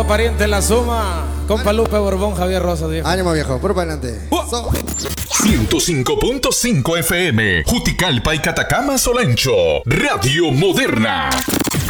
Pariente La Suma, compa Lupe Borbón, Javier Rosa, viejo. Ánimo, viejo, puro para adelante. 105.5 FM, Juticalpa y Catacama, Solancho, Radio Moderna.